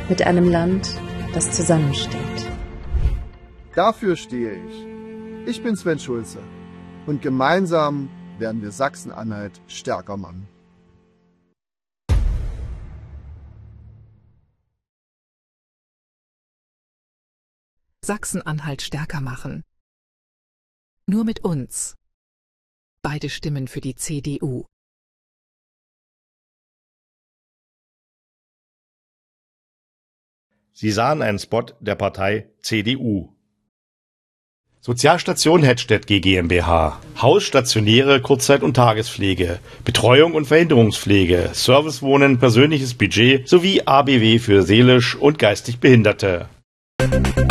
mit einem Land, das zusammensteht. Dafür stehe ich. Ich bin Sven Schulze und gemeinsam werden wir Sachsen-Anhalt stärker machen. Sachsen-Anhalt stärker machen. Nur mit uns. Beide Stimmen für die CDU. Sie sahen einen Spot der Partei CDU. Sozialstation Hettstedt GmbH. Haus, stationäre Kurzzeit- und Tagespflege, Betreuung und Verhinderungspflege, Servicewohnen, persönliches Budget sowie ABW für seelisch und geistig Behinderte.